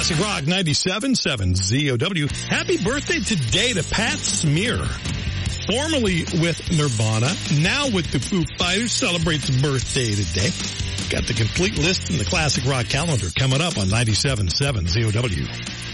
Classic Rock 97.7 ZOW. Happy birthday today to Pat Smear. Formerly with Nirvana, now with the Foo Fighters, celebrates birthday today. Got the complete list in the Classic Rock calendar coming up on 97.7 ZOW.